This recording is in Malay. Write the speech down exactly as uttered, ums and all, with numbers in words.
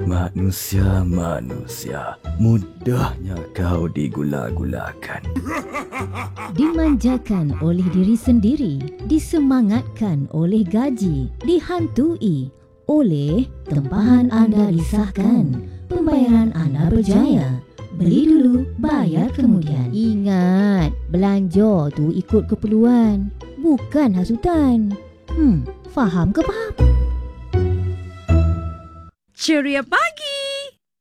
Manusia-manusia, mudahnya kau digula-gulakan. Dimanjakan oleh diri sendiri, disemangatkan oleh gaji, dihantui oleh tempahan anda disahkan, pembayaran anda berjaya. Beli dulu, bayar kemudian. Ingat, belanja tu ikut keperluan, bukan hasutan. Hmm, faham ke faham? Ceria pagi.